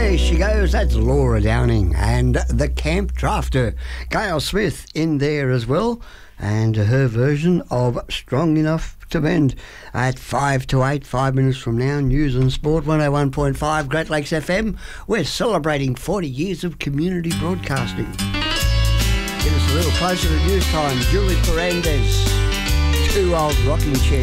There she goes. That's Laura Downing and the Camp Drafter. Gail Smith in there as well, and her version of Strong Enough to Bend at 5 to 8, 5 minutes from now. News and Sport 101.5 Great Lakes FM. We're celebrating 40 years of community broadcasting. Get us a little closer to news time. Julie Fernandez, 2 old rocking chairs.